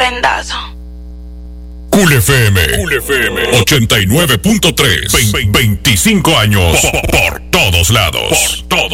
prendazo. Cool FM 89.3. 25 años por todos lados.